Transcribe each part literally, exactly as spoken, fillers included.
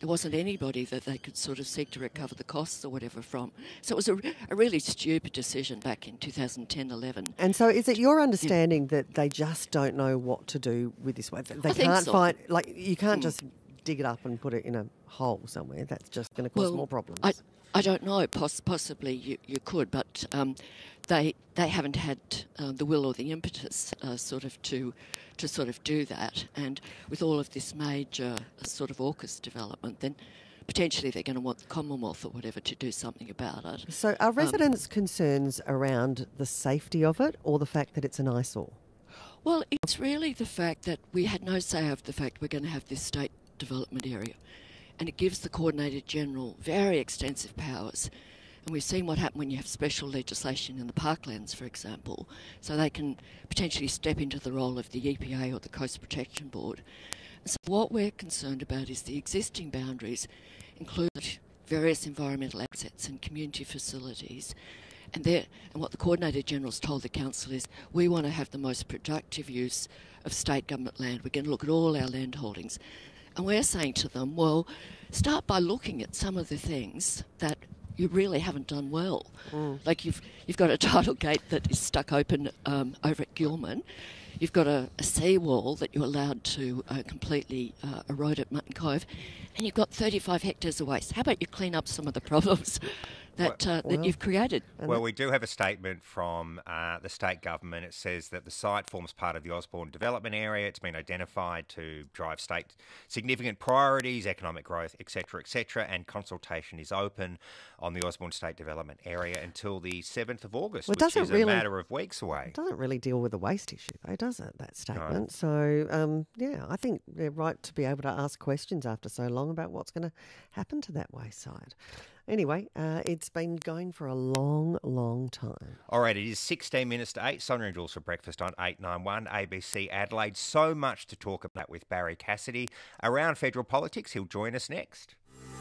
there wasn't anybody that they could sort of seek to recover the costs or whatever from. So it was a, a really stupid decision back in two thousand ten eleven. And so is it your understanding yeah. that they just don't know what to do with this way? They I can't think so. find, like, you can't mm. just dig it up and put it in a hole somewhere. That's just going to cause well, more problems. I, I don't know. Poss- possibly you, you could, but um, they they haven't had uh, the will or the impetus uh, sort of to to sort of do that. And with all of this major uh, sort of AUKUS development, then potentially they're going to want the Commonwealth or whatever to do something about it. So are residents' um, concerns around the safety of it or the fact that it's an eyesore? Well, it's really the fact that we had no say over the fact we're going to have this state development area. And it gives the Coordinator General very extensive powers. And we've seen what happens when you have special legislation in the parklands, for example. So they can potentially step into the role of the E P A or the Coast Protection Board. And so what we're concerned about is the existing boundaries include various environmental assets and community facilities. And, and what the Coordinator General's told the Council is we want to have the most productive use of state government land. We're going to look at all our land holdings. And we're saying to them, well, start by looking at some of the things that you really haven't done well. Mm. Like you've you've got a tidal gate that is stuck open um, over at Gilman. You've got a, a seawall that you're allowed to uh, completely uh, erode at Mutton Cove. And you've got thirty-five hectares of waste. How about you clean up some of the problems that uh, well, that you've created? Well, we do have a statement from uh, the state government. It says that the site forms part of the Osborne Development Area. It's been identified to drive state significant priorities, economic growth, et cetera, et cetera, and consultation is open on the Osborne State Development Area until the seventh of August, well, which is really, a matter of weeks away. It doesn't really deal with the waste issue, though, does it, that statement? No. So, um, yeah, I think they're right to be able to ask questions after so long about what's going to happen to that waste side. Anyway, uh, it's been going for a long, long time. All right, it is sixteen minutes to eight. Sonia and Jules for breakfast on eight ninety-one A B C Adelaide. So much to talk about with Barry Cassidy. Around federal politics, he'll join us next.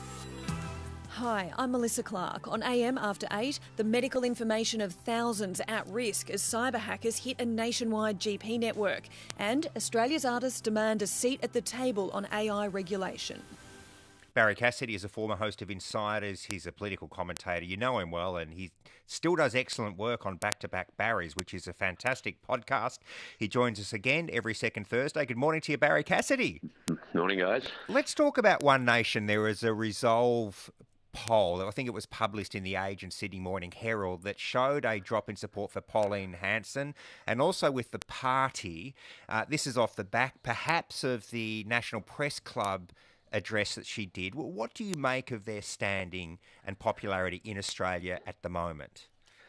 Hi, I'm Melissa Clark. On A M After eight, the medical information of thousands at risk as cyber hackers hit a nationwide G P network. And Australia's artists demand a seat at the table on A I regulation. Barry Cassidy is a former host of Insiders. He's a political commentator. You know him well, and he still does excellent work on Back to Back Barrys, which is a fantastic podcast. He joins us again every second Thursday. Good morning to you, Barry Cassidy. Morning, guys. Let's talk about One Nation. There was a Resolve poll, I think it was published in the Age and Sydney Morning Herald, that showed a drop in support for Pauline Hanson and also with the party. Uh, this is off the back, perhaps, of the National Press Club address that she did. Well, what do you make of their standing and popularity in Australia at the moment?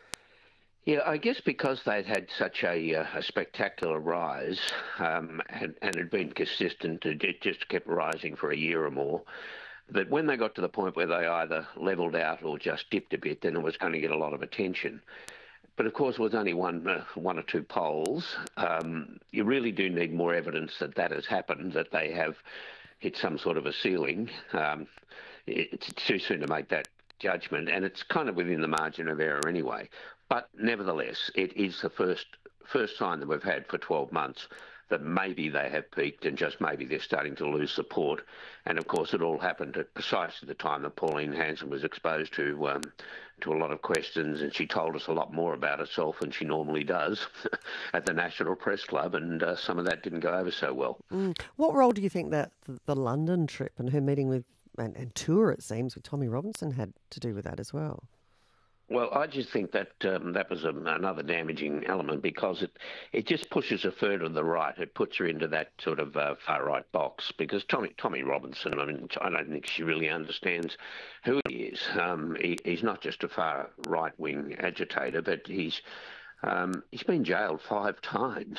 Yeah, I guess because they'd had such a, uh, a spectacular rise um, and, and had been consistent, it just kept rising for a year or more, that when they got to the point where they either levelled out or just dipped a bit, then it was going to get a lot of attention. But of course, it was only one, uh, one or two polls. Um, you really do need more evidence that that has happened, that they have hit some sort of a ceiling. Um, it's too soon to make that judgment, and it's kind of within the margin of error anyway. But nevertheless, it is the first first sign that we've had for twelve months that maybe they have peaked and just maybe they're starting to lose support. And of course, it all happened at precisely the time that Pauline Hanson was exposed to um, to a lot of questions, and she told us a lot more about herself than she normally does at the National Press Club, and uh, some of that didn't go over so well. Mm. What role do you think that the, the London trip and her meeting with and, and tour, it seems, with Tommy Robinson had to do with that as well? Well, I just think that um, that was a, another damaging element because it, it just pushes her further to the right. It puts her into that sort of uh, far-right box because Tommy Tommy Robinson, I mean, I don't think she really understands who he is. Um, he, he's not just a far-right-wing agitator, but he's Um, he's been jailed five times.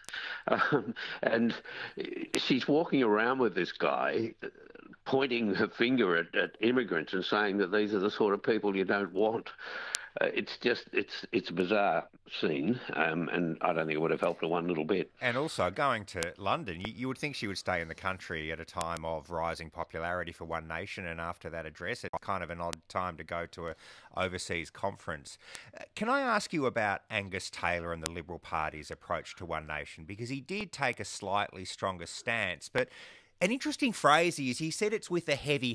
um, and she's walking around with this guy, pointing her finger at, at immigrants and saying that these are the sort of people you don't want. Uh, it's just, it's it's a bizarre scene, um, and I don't think it would have helped her one little bit. And also, going to London, you, you would think she would stay in the country at a time of rising popularity for One Nation, and after that address, it's kind of an odd time to go to a overseas conference. Uh, can I ask you about Angus Taylor and the Liberal Party's approach to One Nation? Because he did take a slightly stronger stance, but an interesting phrase he used, he said it's with a heavy